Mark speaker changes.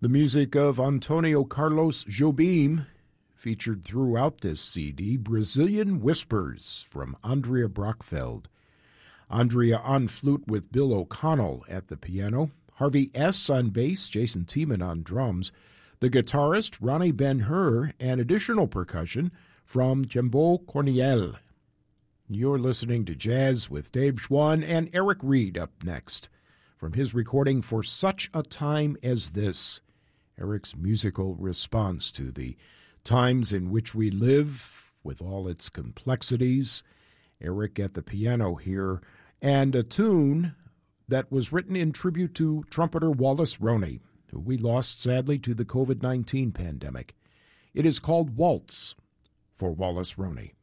Speaker 1: The music of Antonio Carlos Jobim, featured throughout this CD, Brazilian Whispers from Andrea Brockfeld. Andrea on flute with Bill O'Connell at the piano, Harvey S. on bass, Jason Tiemann on drums, the guitarist Ronnie Ben-Hur, and additional percussion from Jimbo Corniel. You're listening to Jazz with Dave Schwann, and Eric Reed up next from his recording For Such a Time as This. Eric's musical response to the times in which we live with all its complexities. Eric at the piano here, and a tune that was written in tribute to trumpeter Wallace Roney, who we lost sadly to the COVID-19 pandemic. It is called Waltz for Wallace Roney.